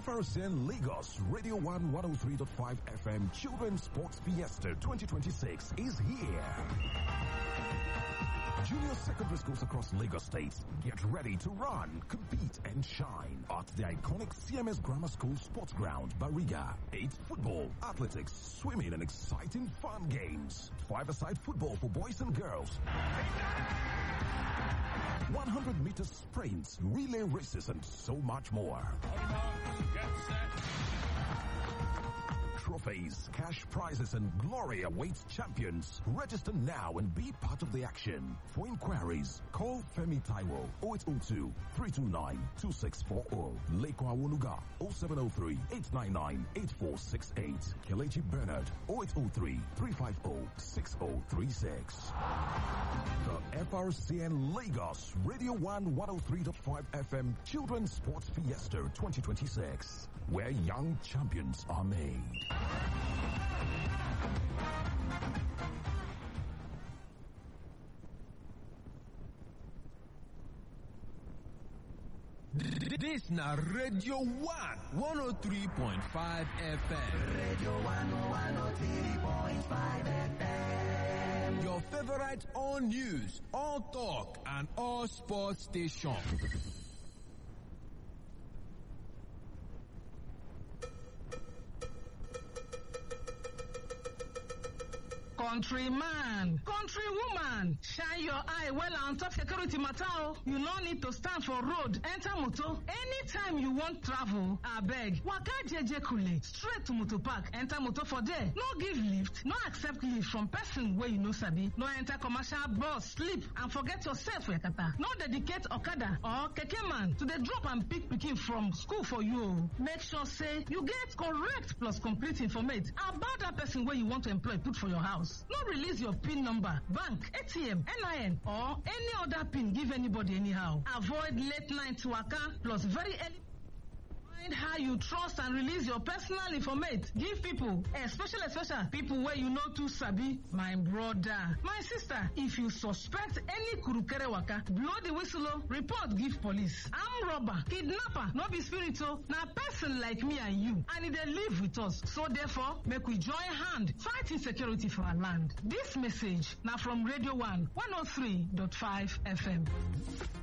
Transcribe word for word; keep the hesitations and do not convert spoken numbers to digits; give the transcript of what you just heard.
R C N Lagos Radio one one oh three point five F M Children's Sports Fiesta twenty twenty-six is here. Junior secondary schools across Lagos State, get ready to run, compete, and shine at the iconic C M S Grammar School Sports Ground, Bariga. Eight football, athletics, swimming, and exciting fun games. Five-a-side football for boys and girls. one hundred meter sprints, relay races, and so much more. Trophies, cash prizes, and glory awaits champions. Register now and be part of the action. For inquiries, call Femi Taiwo oh eight oh two, three two nine, two six four zero. Lekwa Wonuga oh seven oh three, eight nine nine, eight four six eight. Kelechi Bernard oh eight oh three, three five oh, six oh three six. The F R C N Lagos Radio one one oh three point five F M Children's Sports Fiesta twenty twenty-six, where young champions are made. This na Radio one, one oh three point five F M. Radio one, one oh three point five F M. Your favorite all news, all talk, and all sports station. Countryman, countrywoman, shine your eye well on top security matter. You no need to stand for road, enter motor. Anytime you want travel, abeg, waka jeje kule, straight to motor park, enter motor for there. No give lift, no accept lift from person where you no sabi. No enter commercial bus, sleep and forget yourself for yakata. No dedicate okada or keke man to the drop and pick pikin from school for you. Make sure say you get correct plus complete information about that person where you want to employ put for your house. No release your PIN number, bank, A T M, N I N, or any other PIN give anybody anyhow. Avoid late night waka plus very early. Find how you trust and release your personal information. Give people, especially especially people where you know too sabi. My brother, my sister, if you suspect any kurukere waka, blow the whistle, report, give police. I'm robber, kidnapper, no be spiritual. Now person like me and you, and they live with us. So therefore, make we join hand, fight insecurity for our land. This message now from Radio one, one oh three point five F M.